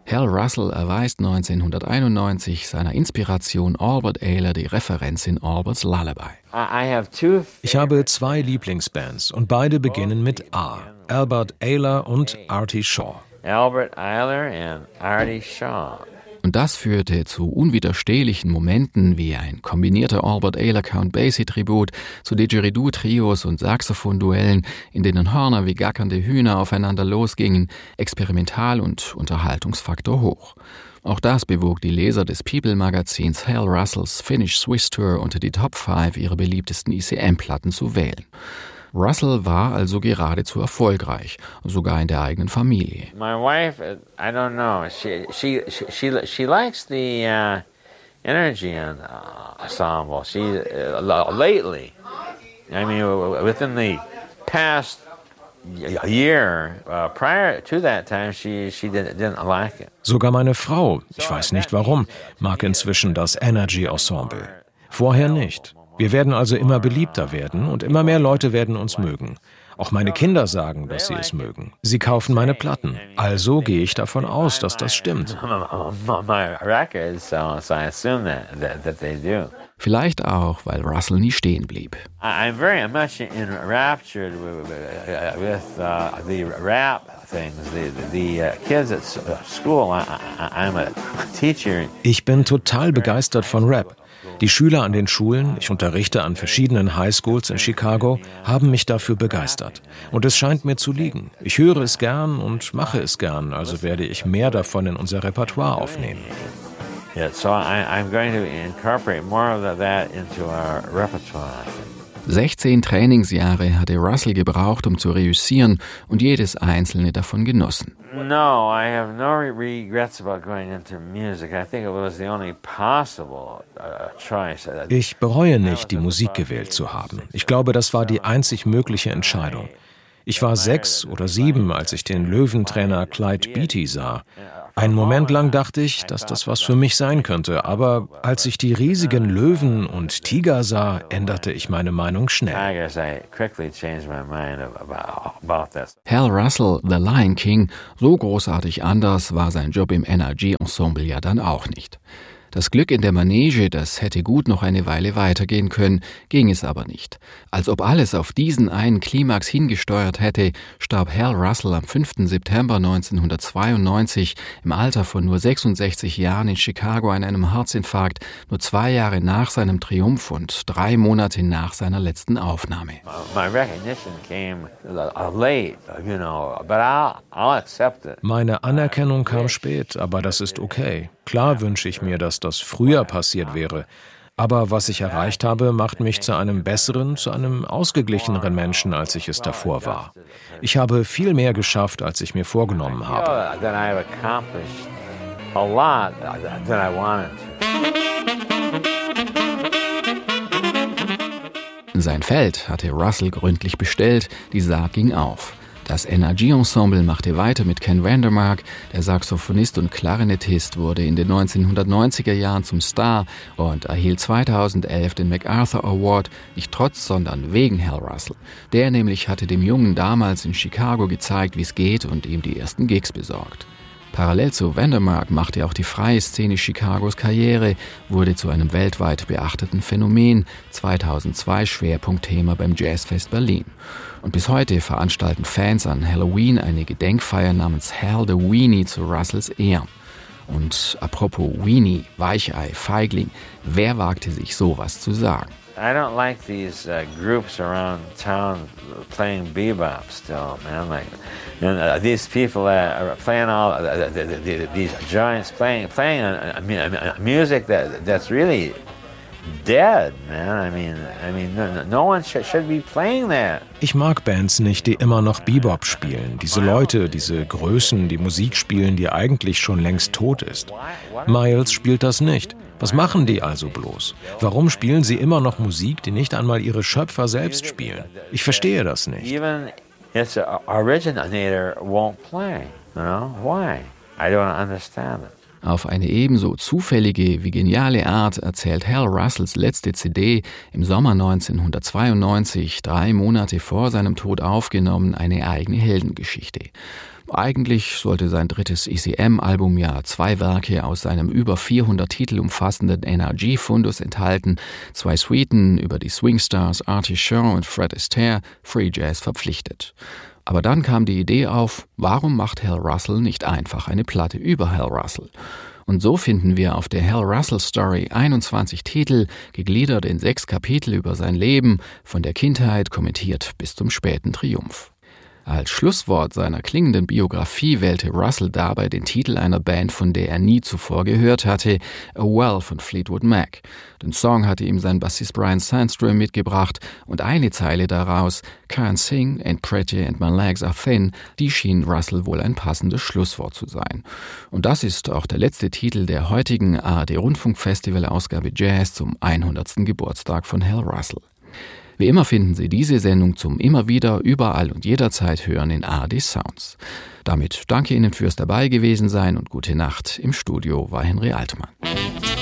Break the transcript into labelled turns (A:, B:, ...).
A: Hal Russell erweist 1991 seiner Inspiration Albert Ayler die Referenz in Albert's Lullaby.
B: Ich habe 2 Lieblingsbands und beide beginnen mit A. Albert Ayler und Artie Shaw.
C: Albert Ayler and Artie Shaw.
A: Und das führte zu unwiderstehlichen Momenten wie ein kombinierter Albert Ayler Count Basie Tribut, zu Didgeridoo-Trios und Saxophon-Duellen, in denen Hörner wie gackernde Hühner aufeinander losgingen, Experimental- und Unterhaltungsfaktor hoch. Auch das bewog die Leser des People-Magazins Hal Russells Finnish Swiss Tour unter die Top 5 ihrer beliebtesten ECM-Platten zu wählen. Russell war also geradezu erfolgreich, sogar in der eigenen Familie.
C: My wife, I don't know, she likes the energy ensemble. She lately, I mean, within the past year, prior to that time, she didn't like it.
B: Sogar meine Frau, ich weiß nicht warum, mag inzwischen das Energy Ensemble. Vorher nicht. Wir werden also immer beliebter werden und immer mehr Leute werden uns mögen. Auch meine Kinder sagen, dass sie es mögen. Sie kaufen meine Platten. Also gehe ich davon aus, dass das stimmt.
A: Vielleicht auch, weil Russell nie stehen blieb.
C: I'm very much enraptured with the rap things. The kids at school. I'm a teacher.
B: Ich bin total begeistert von Rap. Die Schüler an den Schulen, ich unterrichte an verschiedenen Highschools in Chicago, haben mich dafür begeistert. Und es scheint mir zu liegen. Ich höre es gern und mache es gern, also werde ich mehr davon in unser Repertoire aufnehmen.
C: Yeah, so I'm going to incorporate more of that into our repertoire.
A: 16 Trainingsjahre hatte Russell gebraucht, um zu reüssieren und jedes einzelne davon genossen.
C: No, I have no regrets about going into music. I think it was the only possible choice.
B: Ich bereue nicht, die Musik gewählt zu haben. Ich glaube, das war die einzig mögliche Entscheidung. Ich war 6 oder 7, als ich den Löwentrainer Clyde Beatty sah. Einen Moment lang dachte ich, dass das was für mich sein könnte, aber als ich die riesigen Löwen und Tiger sah, änderte ich meine Meinung schnell.
A: Hal Russell, The Lion King, so großartig anders war sein Job im NRG Ensemble ja dann auch nicht. Das Glück in der Manege, das hätte gut noch eine Weile weitergehen können, ging es aber nicht. Als ob alles auf diesen einen Klimax hingesteuert hätte, starb Hal Russell am 5. September 1992 im Alter von nur 66 Jahren in Chicago an einem Herzinfarkt, nur 2 Jahre nach seinem Triumph und 3 Monate nach seiner letzten Aufnahme.
B: Meine Anerkennung kam spät, aber das ist okay. Klar wünsche ich mir, dass das früher passiert wäre. Aber was ich erreicht habe, macht mich zu einem besseren, zu einem ausgeglicheneren Menschen, als ich es davor war. Ich habe viel mehr geschafft, als ich mir vorgenommen habe.
A: Sein Feld hatte Russell gründlich bestellt, die Saat ging auf. Das NRG-Ensemble machte weiter mit Ken Vandermark. Der Saxophonist und Klarinettist wurde in den 1990er Jahren zum Star und erhielt 2011 den MacArthur Award, nicht trotz, sondern wegen Hal Russell. Der nämlich hatte dem Jungen damals in Chicago gezeigt, wie es geht und ihm die ersten Gigs besorgt. Parallel zu Vandermark machte auch die freie Szene Chicagos Karriere, wurde zu einem weltweit beachteten Phänomen, 2002 Schwerpunktthema beim Jazzfest Berlin. Und bis heute veranstalten Fans an Halloween eine Gedenkfeier namens Hal the Weenie zu Russells Ehren. Und apropos Weenie, Weichei, Feigling, wer wagte sich sowas zu sagen?
C: I don't like these groups around town playing bebop still, man. Like, and these people that are playing all these giants playing music that's really dead, man. I mean, no one should be playing that.
B: Ich mag Bands nicht, die immer noch Bebop spielen. Diese Leute, diese Größen, die Musik spielen, die eigentlich schon längst tot ist. Miles spielt das nicht. Was machen die also bloß? Warum spielen sie immer noch Musik, die nicht einmal ihre Schöpfer selbst spielen? Ich verstehe das nicht.
C: Even its originator won't play. You know? Why? I don't understand it.
A: Auf eine ebenso zufällige wie geniale Art erzählt Hal Russells letzte CD im Sommer 1992, 3 Monate vor seinem Tod aufgenommen, eine eigene Heldengeschichte. Eigentlich sollte sein drittes ECM-Album ja 2 Werke aus seinem über 400 Titel umfassenden NRG-Fundus enthalten, 2 Suiten über die Swingstars Artie Shaw und Fred Astaire, Free Jazz verpflichtet. Aber dann kam die Idee auf, warum macht Hal Russell nicht einfach eine Platte über Hal Russell? Und so finden wir auf der Hal Russell Story 21 Titel, gegliedert in 6 Kapitel über sein Leben, von der Kindheit kommentiert bis zum späten Triumph. Als Schlusswort seiner klingenden Biografie wählte Russell dabei den Titel einer Band, von der er nie zuvor gehört hatte, A Well von Fleetwood Mac. Den Song hatte ihm sein Bassist Brian Sandstrom mitgebracht und eine Zeile daraus, Can't sing, ain't pretty and my legs are thin, die schien Russell wohl ein passendes Schlusswort zu sein. Und das ist auch der letzte Titel der heutigen ARD-Rundfunk-Festival-Ausgabe Jazz zum 100. Geburtstag von Hal Russell. Wie immer finden Sie diese Sendung zum immer wieder, überall und jederzeit hören in ARD Sounds. Damit danke Ihnen fürs dabei gewesen sein und gute Nacht. Im Studio war Henry Altmann.